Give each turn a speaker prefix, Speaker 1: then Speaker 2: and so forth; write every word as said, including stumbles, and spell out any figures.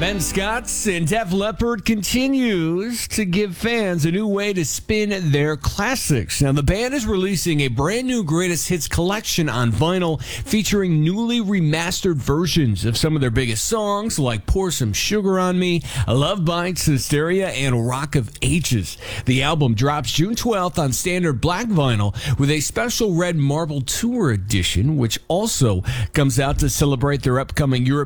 Speaker 1: Ben Scott and Def Leppard continues to give fans a new way to spin their classics. Now, the band is releasing a brand new greatest hits collection on vinyl featuring newly remastered versions of some of their biggest songs like Pour Some Sugar on Me, Love Bites, Hysteria, and Rock of Ages. The album drops June twelfth on standard black vinyl with a special red marble tour edition, which also comes out to celebrate their upcoming Europe